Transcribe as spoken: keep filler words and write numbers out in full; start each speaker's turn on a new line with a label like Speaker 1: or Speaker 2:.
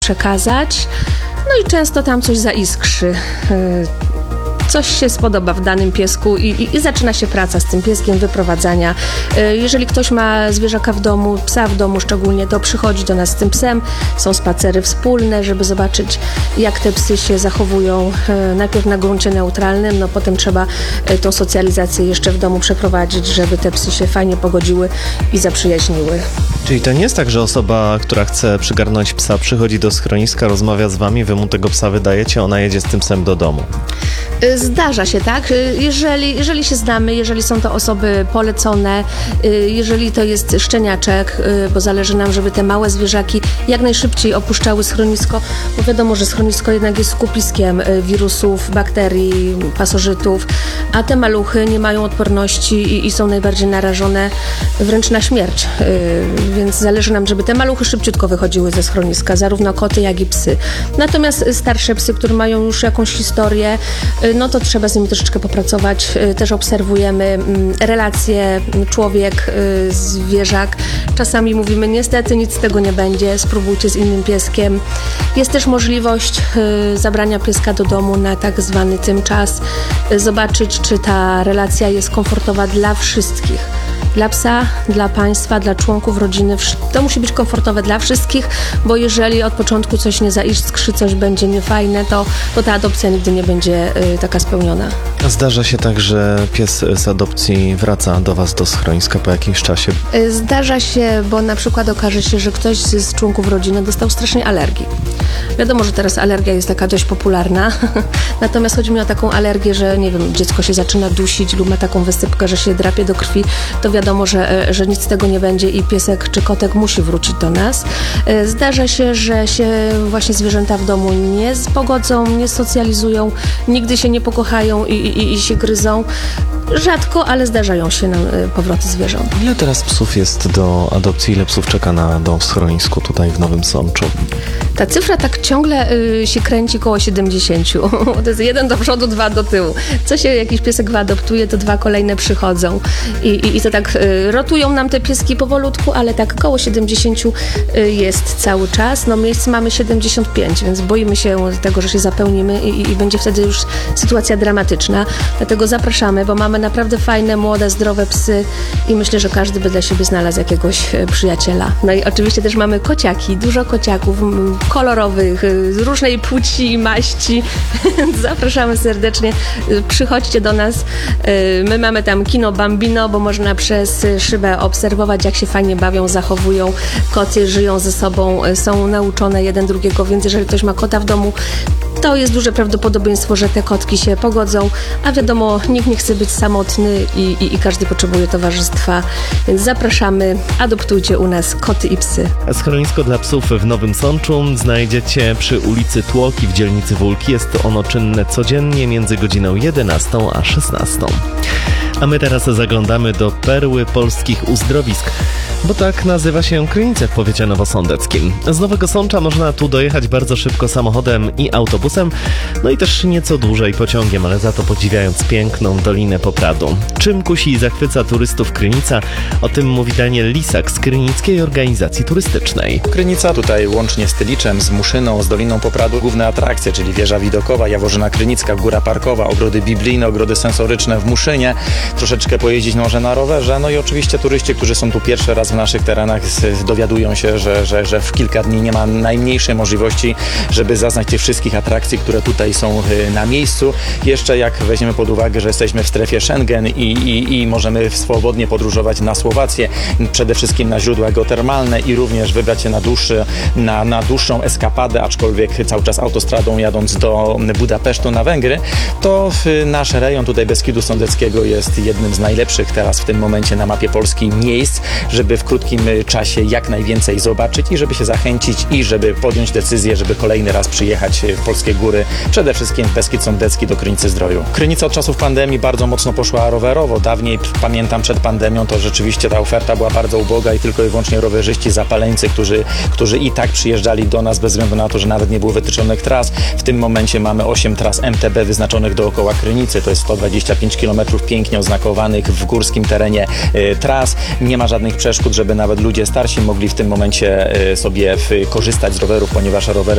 Speaker 1: przekazać. No i często tam coś zaiskrzy. Coś się spodoba w danym piesku i, i, i zaczyna się praca z tym pieskiem, wyprowadzania. Jeżeli ktoś ma zwierzaka w domu, psa w domu szczególnie, to przychodzi do nas z tym psem. Są spacery wspólne, żeby zobaczyć, jak te psy się zachowują najpierw na gruncie neutralnym, no potem trzeba tą socjalizację jeszcze w domu przeprowadzić, żeby te psy się fajnie pogodziły i zaprzyjaźniły.
Speaker 2: Czyli to nie jest tak, że osoba, która chce przygarnąć psa, przychodzi do schroniska, rozmawia z wami, wy mu tego psa wydajecie, ona jedzie z tym psem do domu.
Speaker 1: Zdarza się, tak? Jeżeli, jeżeli się znamy, jeżeli są to osoby polecone, jeżeli to jest szczeniaczek, bo zależy nam, żeby te małe zwierzaki jak najszybciej opuszczały schronisko, bo wiadomo, że schronisko jednak jest skupiskiem wirusów, bakterii, pasożytów, a te maluchy nie mają odporności i, i są najbardziej narażone wręcz na śmierć. Więc zależy nam, żeby te maluchy szybciutko wychodziły ze schroniska, zarówno koty, jak i psy. Natomiast starsze psy, które mają już jakąś historię, no to trzeba z nimi troszeczkę popracować. Też obserwujemy relacje człowiek-zwierzak. Czasami mówimy, niestety nic z tego nie będzie, spróbujcie z innym pieskiem. Jest też możliwość zabrania pieska do domu na tak zwany tymczas, zobaczyć, czy ta relacja jest komfortowa dla wszystkich. Dla psa, dla państwa, dla członków rodziny. To musi być komfortowe dla wszystkich, bo jeżeli od początku coś nie zaiskrzy, coś będzie niefajne, to, to ta adopcja nigdy nie będzie y, taka spełniona.
Speaker 2: A zdarza się tak, że pies z adopcji wraca do was do schroniska po jakimś czasie?
Speaker 1: Zdarza się, bo na przykład okaże się, że ktoś z członków rodziny dostał strasznie alergii. Wiadomo, że teraz alergia jest taka dość popularna, natomiast chodzi mi o taką alergię, że nie wiem, dziecko się zaczyna dusić lub ma taką wysypkę, że się drapie do krwi, to wiadomo, że, że nic z tego nie będzie i piesek czy kotek musi wrócić do nas. Zdarza się, że się właśnie zwierzęta w domu nie pogodzą, nie socjalizują, nigdy się nie pokochają i, i, i się gryzą. Rzadko, ale zdarzają się nam powroty zwierząt.
Speaker 2: Ile teraz psów jest do adopcji? Ile psów czeka na dom w schronisku tutaj w Nowym Sączu?
Speaker 1: Ta cyfra tak ciągle y, się kręci koło siedemdziesięciu. To jest jeden do przodu, dwa do tyłu. Co się jakiś piesek wyadoptuje, to dwa kolejne przychodzą. I, i, i to tak y, rotują nam te pieski powolutku, ale tak koło siedemdziesięciu y, jest cały czas. No miejsc mamy siedemdziesiąt pięć, więc boimy się tego, że się zapełnimy i, i będzie wtedy już sytuacja dramatyczna. Dlatego zapraszamy, bo mamy naprawdę fajne, młode, zdrowe psy i myślę, że każdy by dla siebie znalazł jakiegoś y, przyjaciela. No i oczywiście też mamy kociaki, dużo kociaków, kolorowych, z różnej płci i maści. Zapraszamy serdecznie. Przychodźcie do nas. My mamy tam kino Bambino, bo można przez szybę obserwować, jak się fajnie bawią, zachowują. Koty żyją ze sobą, są nauczone jeden drugiego, więc jeżeli ktoś ma kota w domu, to jest duże prawdopodobieństwo, że te kotki się pogodzą, a wiadomo, nikt nie chce być samotny i, i, i każdy potrzebuje towarzystwa, więc zapraszamy, adoptujcie u nas koty i psy.
Speaker 2: Schronisko dla psów w Nowym Sączu znajdziecie przy ulicy Tłoki w dzielnicy Wólki. Jest ono czynne codziennie między godziną jedenastą a szesnastą. A my teraz zaglądamy do perły polskich uzdrowisk, bo tak nazywa się Krynice w powiecie nowosądeckim. Z Nowego Sącza można tu dojechać bardzo szybko samochodem i autobusem, no i też nieco dłużej pociągiem, ale za to podziwiając piękną Dolinę Popradu. Czym kusi i zachwyca turystów Krynica? O tym mówi Daniel Lisak z Krynickiej Organizacji Turystycznej.
Speaker 3: Krynica tutaj łącznie z Tyliczem, z Muszyną, z Doliną Popradu główne atrakcje, czyli wieża widokowa, Jaworzyna Krynicka, Góra Parkowa, ogrody biblijne, ogrody sensoryczne w Muszynie, troszeczkę pojeździć może na rowerze, no i oczywiście turyści, którzy są tu pierwszy raz w naszych terenach, dowiadują się, że, że, że w kilka dni nie ma najmniejszej możliwości, żeby zaznać tych wszystkich atrakcji, które tutaj są na miejscu. Jeszcze jak weźmiemy pod uwagę, że jesteśmy w strefie Schengen i, i, i możemy swobodnie podróżować na Słowację, przede wszystkim na źródła geotermalne i również wybrać się na, dłuższy, na, na dłuższą eskapadę, aczkolwiek cały czas autostradą jadąc do Budapesztu na Węgry, to nasz rejon tutaj Beskidu Sądeckiego jest jednym z najlepszych teraz w tym momencie na mapie Polski miejsc, żeby w krótkim czasie jak najwięcej zobaczyć i żeby się zachęcić i żeby podjąć decyzję, żeby kolejny raz przyjechać w polskie góry, przede wszystkim w Beskid Sądecki do Krynicy Zdroju. Krynica od czasów pandemii bardzo mocno poszła rowerowo. Dawniej, pamiętam przed pandemią, to rzeczywiście ta oferta była bardzo uboga i tylko i wyłącznie rowerzyści, zapaleńcy, którzy, którzy i tak przyjeżdżali do nas bez względu na to, że nawet nie było wytyczonych tras. W tym momencie mamy osiem tras M T B wyznaczonych dookoła Krynicy. To jest sto dwadzieścia pięć kilometrów pięknie oznakowanych w górskim terenie y, tras. Nie ma żadnych przeszkód, żeby nawet ludzie starsi mogli w tym momencie y, sobie y, korzystać z rowerów, ponieważ rowery